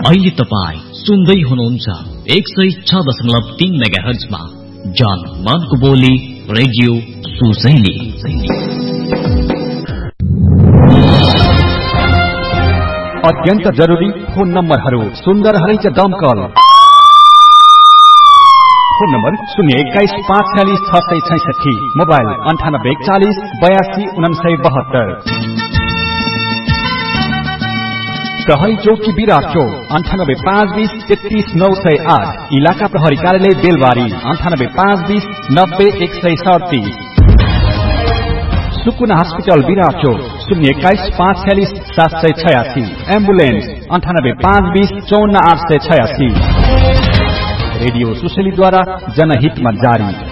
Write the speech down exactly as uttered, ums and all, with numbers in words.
अहिले तपाईँ सुन्दै हुनुहुन्छ एक सय छ दशमलव तीन मेगा हर्जमा जन मनको बोली रेडियो सुशैली। अत्यन्त जरुरी फोन नम्बरहरू सुन्दर हरिच दमकल। फोन नम्बर शून्य एक्काइस पाँच छ्यालिस छ सय छैसठी, मोबाइल अन्ठानब्बे एकचालिस बयासी उनासय बहत्तर। प्रहरी चौकी विराट चौक अन्ठानब्बे पाँच बीस तेत्तीस नौ सय आठ, इलाका प्रहरी कार्यालय बेलबारी अन्ठानब्बे पाँच बीस नब्बे एक सय सड़तीस। सुकुना हस्पिटल विराट चौक शून्य एक्काइस पाँच छ्यालिस सात सय छयासी, एम्बुलेन्स अन्ठानब्बे पाँच बीस चौन्न आठ सय छयासी। रेडियो सुशैलीद्वारा जनहितमा जारी।